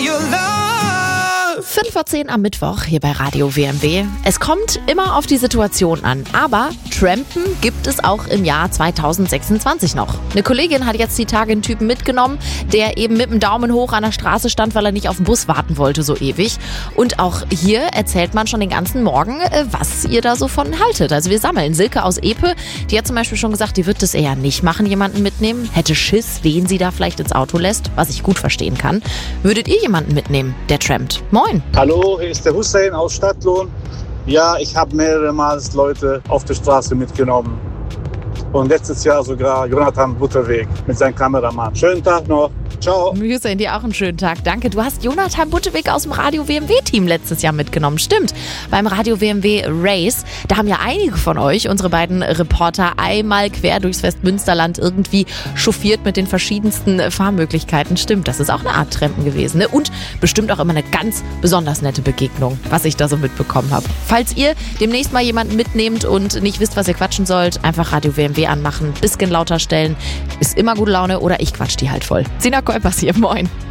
your love. 5:10 am Mittwoch hier bei Radio WMW. Es kommt immer auf die Situation an, aber Trampen gibt es auch im Jahr 2026 noch. Eine Kollegin hat jetzt die Tage einen Typen mitgenommen, der eben mit dem Daumen hoch an der Straße stand, weil er nicht auf den Bus warten wollte so ewig. Und auch hier erzählt man schon den ganzen Morgen, was ihr da so von haltet. Also wir sammeln. Silke aus Epe, die hat zum Beispiel schon gesagt, die wird das eher nicht machen, jemanden mitnehmen. Hätte Schiss, wen sie da vielleicht ins Auto lässt, was ich gut verstehen kann. Würdet ihr jemanden mitnehmen, der trampt? Moin. Hallo, hier ist der Hussein aus Stadtlohn. Ja, ich habe mehrere Mal Leute auf der Straße mitgenommen. Und letztes Jahr sogar Jonathan Butterweg mit seinem Kameramann. Schönen Tag noch. Ciao. Hussein, dir auch einen schönen Tag. Danke. Du hast Jonathan Butterweg aus dem Radio WMW-Team letztes Jahr mitgenommen. Stimmt. Beim Radio WMW Race. Da haben ja einige von euch, unsere beiden Reporter, einmal quer durchs Westmünsterland irgendwie chauffiert mit den verschiedensten Fahrmöglichkeiten. Stimmt. Das ist auch eine Art Trampen gewesen. Ne? Und bestimmt auch immer eine ganz besonders nette Begegnung, was ich da so mitbekommen habe. Falls ihr demnächst mal jemanden mitnehmt und nicht wisst, was ihr quatschen sollt, einfach Radio WMW anmachen, bisschen lauter stellen. Ist immer gute Laune oder ich quatsch die halt voll. Sina Kolpers hier, moin.